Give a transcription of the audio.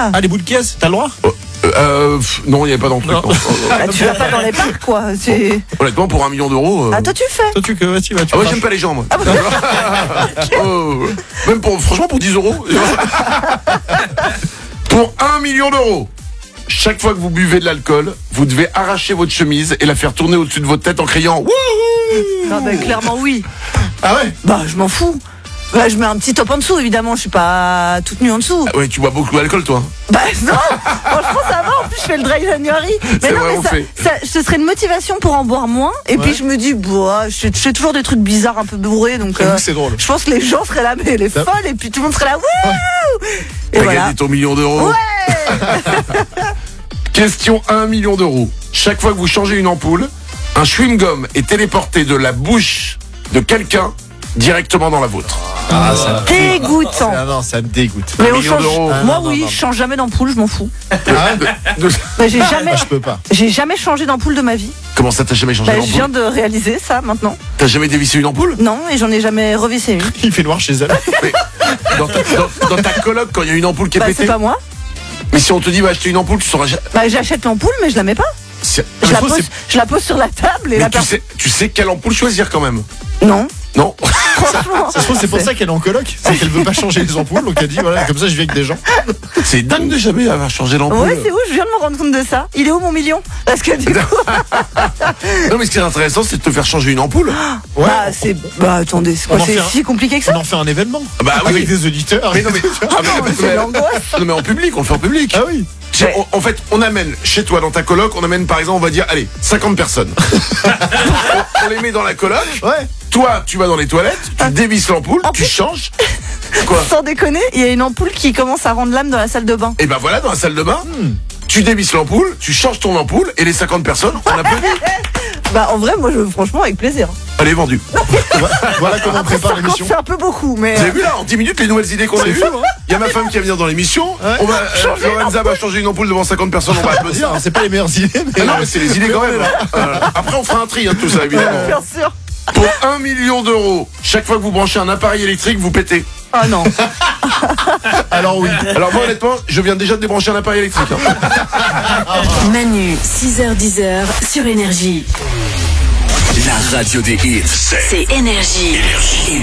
Ah, les bouts de caisse, t'as le droit? Non, il n'y avait pas dans le truc. Non. Bah, tu vas pas dans les parcs, quoi. Honnêtement, pour 1 million d'euros. Ah, toi, tu fais. Toi, tu vas. Ah ouais, j'aime pas les gens, moi. Même franchement, pour 10 euros. Pour 1 million d'euros. Chaque fois que vous buvez de l'alcool, vous devez arracher votre chemise et la faire tourner au-dessus de votre tête en criant wouhou. Non, bah, clairement, oui. Ah ouais? Bah, je m'en fous. Bah, je mets un petit top en dessous, évidemment. Je suis pas toute nue en dessous. Ah ouais, tu bois beaucoup d'alcool, toi. Bah, non. Franchement, ça va. En plus, je fais le dry January. Mais non, mais ce serait une motivation pour en boire moins. Et puis, je me dis, bah, je fais toujours des trucs bizarres, un peu bourrés. Donc, c'est drôle. Je pense que les gens seraient là, mais les folles. Et puis, tout le monde serait là, wouh. Et t'as voilà. gagné ton million d'euros. Ouais. Question 1 million d'euros. Chaque fois que vous changez une ampoule, un chewing-gum est téléporté de la bouche de quelqu'un directement dans la vôtre. Ah, ça Dégoûtant. Non, ça me dégoûte. Mais on million change. d'euros. Moi, non, oui, non. je change jamais d'ampoule, je m'en fous. De- Bah, Je peux pas. j'ai jamais changé d'ampoule de ma vie. Comment ça, t'as jamais changé Bah, je d'ampoule? viens de réaliser ça maintenant. T'as jamais dévissé une ampoule? Non, et j'en ai jamais revissé une. Il fait noir chez elle. Mais dans ta coloc, quand il y a une ampoule qui est Bah, pétée. c'est pas moi. Mais si on te dit va acheter une ampoule, tu sauras jamais. Bah, j'achète l'ampoule, mais je la mets pas. Je la pose sur la table et Mais la tu sais quelle ampoule choisir quand même. Non, Non. franchement. Ça se trouve, c'est pour ça qu'elle est en coloc. C'est qu'elle veut pas changer les ampoules. Donc elle dit, voilà, comme ça, je vis avec des gens. C'est dingue de jamais avoir changé l'ampoule. Ouais, c'est où? Je viens de me rendre compte de ça. Il est où mon million? Parce que du coup. Non, mais ce qui est intéressant, c'est de te faire changer une ampoule. Ouais. Bah, attendez, c'est quoi? On en C'est fait un- si compliqué que ça? On en fait un événement. Bah oui. Avec des auditeurs. Mais non, mais, c'est l'angoisse. non, mais en public, on le fait en public. Ah oui. En fait, on amène chez toi, dans ta coloc, on amène par exemple, on va dire, allez, 50 personnes. on les met dans la coloc. Ouais. Toi, tu vas dans les toilettes, tu dévisses l'ampoule, tu changes. Quoi? Sans déconner, il y a une ampoule qui commence à rendre l'âme dans la salle de bain. Et ben voilà, dans la salle de bain, tu dévisses l'ampoule, tu changes ton ampoule, et les 50 personnes, on applaudit. Bah, en vrai, moi, franchement, avec plaisir. Elle est vendue. Voilà comment on Après, prépare 50, l'émission. c'est un peu beaucoup, mais. Vous avez vu là, en 10 minutes, les nouvelles idées qu'on a C'est eues. fou, hein. Il y a ma femme qui va venir dans l'émission. On va, Lorenza va changer une ampoule devant 50 personnes, on va applaudir. Alors, c'est pas les meilleures idées, mais. Ah non, mais c'est les idées quand même. Après, on fera un tri, tout ça, évidemment. Bien sûr. Pour 1 million d'euros, chaque fois que vous branchez un appareil électrique, vous pétez. Ah non. Alors oui. Alors moi, honnêtement, je viens déjà de débrancher un appareil électrique. Manu, 6h-10h sur Énergie. La radio des hits, C'est Énergie.